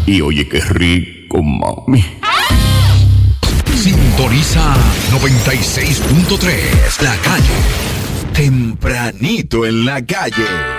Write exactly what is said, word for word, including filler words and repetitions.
Y oye qué rico, mami. Sintoniza noventa y seis punto tres, La Calle. Tempranito en la calle.